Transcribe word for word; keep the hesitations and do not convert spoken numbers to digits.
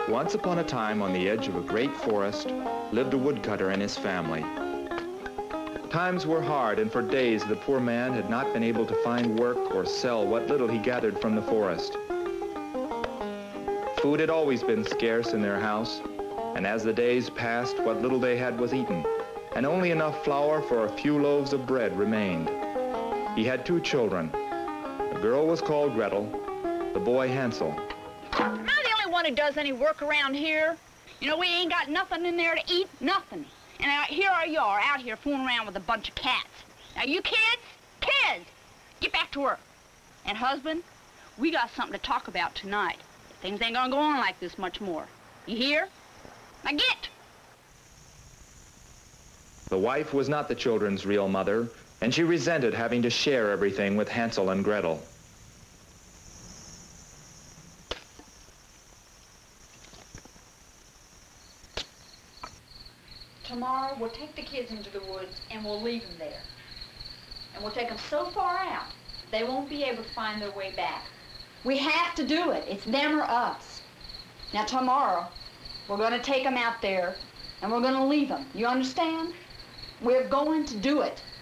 Once upon a time, on the edge of a great forest, lived a woodcutter and his family. Times were hard, and for days the poor man had not been able to find work or sell what little he gathered from the forest. Food had always been scarce in their house, and as the days passed, what little they had was eaten, and only enough flour for a few loaves of bread remained. He had two children. The girl was called Gretel, the boy Hansel. Am I the only one who does any work around here? You know, we ain't got nothing in there to eat, nothing. And out here you are, out here fooling around with a bunch of cats. Now, you kids, kids, get back to work. And husband, we got something to talk about tonight. Things ain't gonna go on like this much more. You hear? Now get! The wife was not the children's real mother, and she resented having to share everything with Hansel and Gretel. Tomorrow, we'll take the kids into the woods and we'll leave them there. And we'll take them so far out, they won't be able to find their way back. We have to do it. It's them or us. Now, tomorrow, we're going to take them out there and we're going to leave them. You understand? We're going to do it.